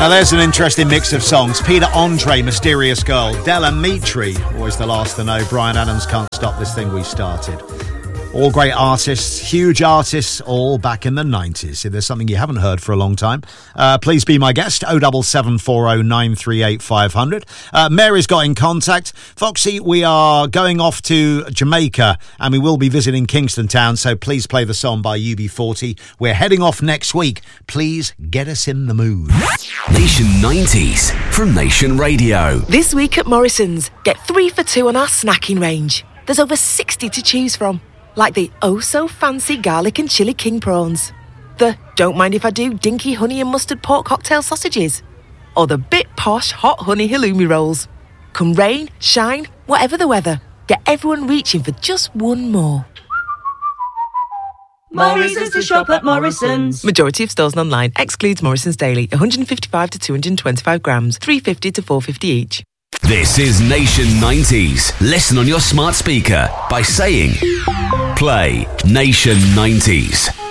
Now there's an interesting mix of songs. Peter Andre, Mysterious Girl. Della Mitri, always the last to know. Bryan Adams, Can't Stop This Thing We Started. All great artists, huge artists, all back in the 90s. If there's something you haven't heard for a long time, please be my guest, 07740 938 500. Mary's got in contact. Foxy, we are going off to Jamaica and we will be visiting Kingston Town, so please play the song by UB40. We're heading off next week. Please get us in the mood. Nation 90s from Nation Radio. This week at Morrison's, get 3 for 2 on our snacking range. There's over 60 to choose from. Like the oh-so-fancy garlic and chili king prawns. The don't mind if I do dinky honey and mustard pork cocktail sausages. Or the bit posh hot honey halloumi rolls. Come rain, shine, whatever the weather, get everyone reaching for just one more. Morrison's to shop at Morrison's. Majority of stores and online. Excludes Morrison's Daily. 155 to 225 grams. 350 to 450 each. This is Nation 90s. Listen on your smart speaker by saying, play Nation 90s.